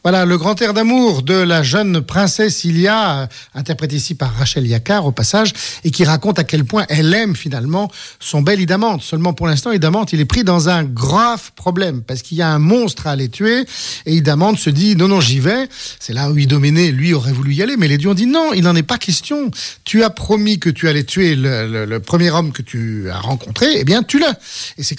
Voilà, le grand air d'amour de la jeune princesse Ilia, interprétée ici par Rachel Yakar au passage, et qui raconte à quel point elle aime finalement son bel Idamante. Seulement pour l'instant, Idamante, il est pris dans un grave problème, parce qu'il y a un monstre à aller tuer, et Idamante se dit, non, j'y vais. C'est là où Idoménée, lui, aurait voulu y aller, mais les dieux ont dit, non, il n'en est pas question. Tu as promis que tu allais tuer le premier homme que tu as rencontré, eh bien, tue-le. Et c'est